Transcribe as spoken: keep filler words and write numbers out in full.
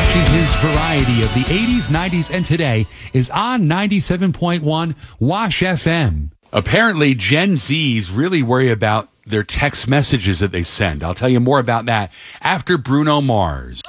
Washington's variety of the eighties, nineties, and today is on ninety-seven point one Wash F M. Apparently, Gen Zs really worry about their text messages that they send. I'll tell you more about that after Bruno Mars.